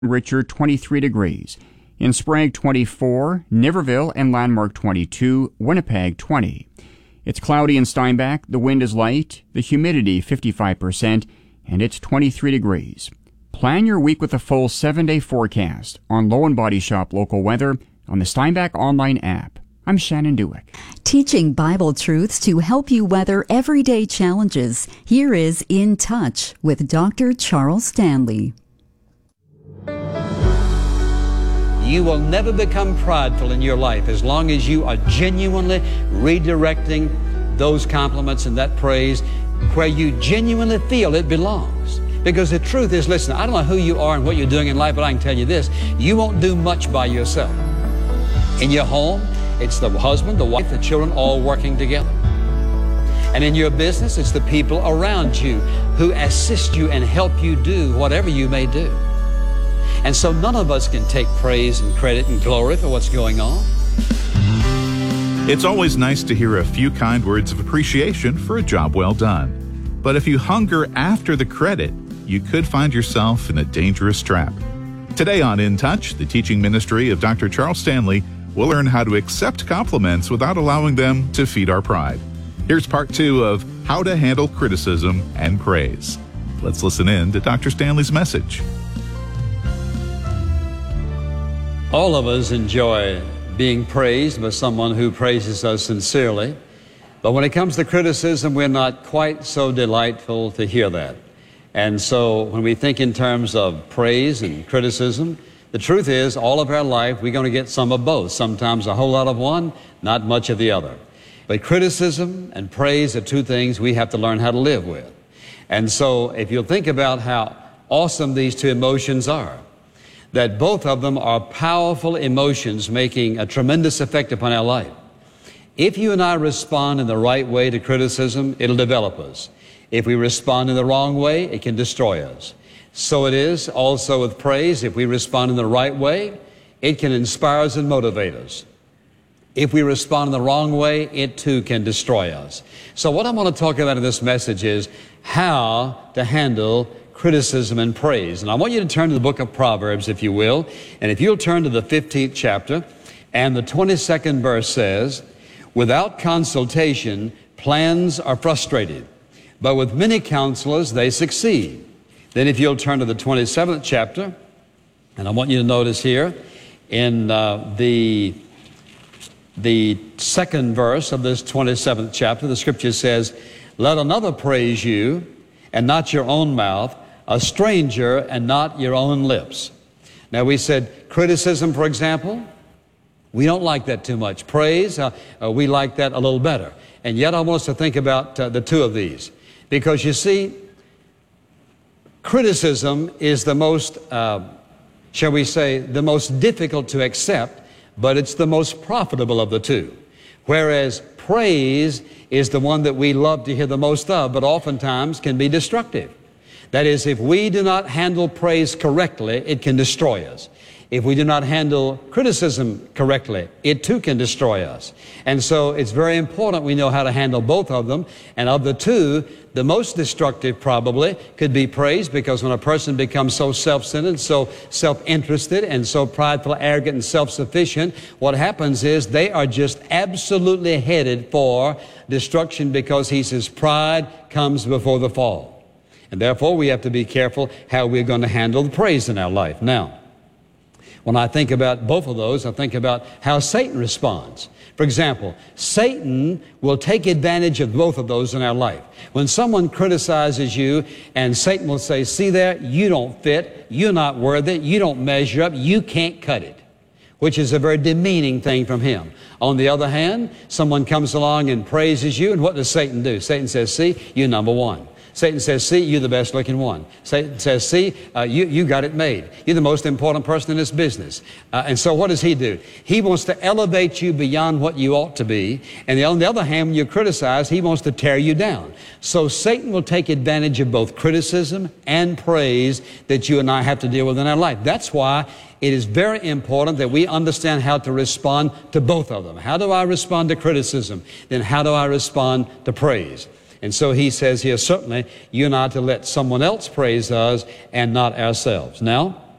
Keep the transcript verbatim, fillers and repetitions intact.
Richard, twenty-three degrees. In Sprague, twenty-four. Niverville and Landmark, twenty-two. Winnipeg, twenty. It's cloudy in Steinbach. The wind is light. The humidity, fifty-five percent. And it's twenty-three degrees. Plan your week with a full seven-day forecast on Low and Body Shop Local Weather on the Steinbach online app. I'm Shannon Dewick. Teaching Bible truths to help you weather everyday challenges. Here is In Touch with Doctor Charles Stanley. You will never become prideful in your life as long as you are genuinely redirecting those compliments and that praise where you genuinely feel it belongs. Because the truth is, listen, I don't know who you are and what you're doing in life, but I can tell you this, you won't do much by yourself. In your home, it's the husband, the wife, the children all working together. And in your business, it's the people around you who assist you and help you do whatever you may do. And so none of us can take praise and credit and glory for what's going on. It's always nice to hear a few kind words of appreciation for a job well done. But if you hunger after the credit, you could find yourself in a dangerous trap. Today on In Touch, the teaching ministry of Doctor Charles Stanley, we'll learn how to accept compliments without allowing them to feed our pride. Here's part two of How to Handle Criticism and Praise. Let's listen in to Doctor Stanley's message. All of us enjoy being praised by someone who praises us sincerely. But when it comes to criticism, we're not quite so delightful to hear that. And so when we think in terms of praise and criticism, the truth is all of our life we're going to get some of both. Sometimes a whole lot of one, not much of the other. But criticism and praise are two things we have to learn how to live with. And so if you'll think about how awesome these two emotions are, that both of them are powerful emotions making a tremendous effect upon our life. If you and I respond in the right way to criticism, it'll develop us. If we respond in the wrong way, it can destroy us. So it is also with praise. If we respond in the right way, it can inspire us and motivate us. If we respond in the wrong way, it too can destroy us. So what I want to talk about in this message is how to handle criticism and praise. And I want you to turn to the book of Proverbs, if you will. And if you'll turn to the fifteenth chapter, and the twenty-second verse says, without consultation, plans are frustrated, but with many counselors, they succeed. Then if you'll turn to the twenty-seventh chapter, and I want you to notice here in uh, the, the second verse of this twenty-seventh chapter, the scripture says, let another praise you, and not your own mouth, a stranger and not your own lips. Now we said criticism, for example, we don't like that too much. Praise, uh, uh, we like that a little better. And yet I want us to think about uh, the two of these. Because you see, criticism is the most, uh, shall we say, the most difficult to accept, but it's the most profitable of the two. Whereas praise is the one that we love to hear the most of, but oftentimes can be destructive. That is, if we do not handle praise correctly, it can destroy us. If we do not handle criticism correctly, it too can destroy us. And so it's very important we know how to handle both of them. And of the two, the most destructive probably could be praise, because when a person becomes so self-centered, so self-interested, and so prideful, arrogant, and self-sufficient, what happens is they are just absolutely headed for destruction, because he says pride comes before the fall. And therefore, we have to be careful how we're going to handle the praise in our life. Now, when I think about both of those, I think about how Satan responds. For example, Satan will take advantage of both of those in our life. When someone criticizes you, and Satan will say, see there, you don't fit, you're not worthy, you don't measure up, you can't cut it, which is a very demeaning thing from him. On the other hand, someone comes along and praises you, and what does Satan do? Satan says, see, you're number one. Satan says, see, you're the best looking one. Satan says, see, uh, you, you got it made. You're the most important person in this business. Uh, and so what does he do? He wants to elevate you beyond what you ought to be. And on the other hand, when you criticize, he wants to tear you down. So Satan will take advantage of both criticism and praise that you and I have to deal with in our life. That's why it is very important that we understand how to respond to both of them. How do I respond to criticism? Then how do I respond to praise? And so he says here, certainly, you and I are to let someone else praise us and not ourselves. Now,